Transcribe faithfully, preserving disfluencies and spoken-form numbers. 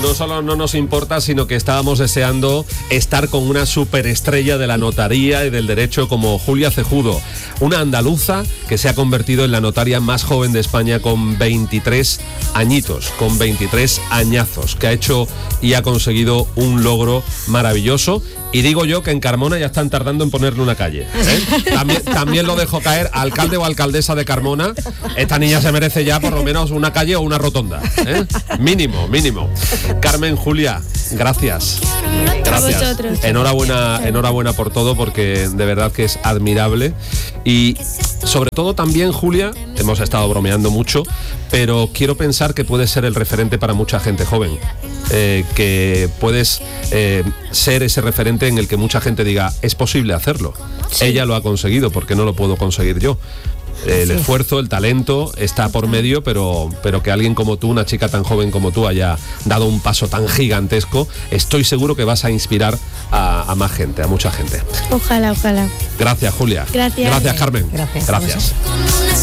no solo no nos importa, sino que estábamos deseando estar con una superestrella de la notaría y del derecho como Julia Cejudo, una andaluza que se ha convertido en la notaria más joven de España con veintitrés añitos, con veintitrés añazos, que ha hecho y ha conseguido un logro maravilloso. Y digo yo que en Carmona ya están tardando en ponerle una calle, ¿eh? También, también lo dejo caer, alcalde o alcaldesa de Carmona, esta niña se merece ya por lo menos una calle o una rotonda, ¿eh? Mínimo, mínimo. Carmen, Julia, gracias. Gracias. Enhorabuena, enhorabuena por todo, porque de verdad que es admirable. Y sobre todo también, Julia, hemos estado bromeando mucho, pero quiero pensar que puedes ser el referente para mucha gente joven. Eh, que puedes eh, ser ese referente en el que mucha gente diga, es posible hacerlo. Sí. Ella lo ha conseguido, porque no lo puedo conseguir yo. El sí. esfuerzo, el talento está por medio, pero, pero que alguien como tú, una chica tan joven como tú, haya dado un paso tan gigantesco, estoy seguro que vas a inspirar a, a más gente, a mucha gente. Ojalá, ojalá. Gracias, Julia. Gracias. Gracias, Carmen. Gracias. Gracias.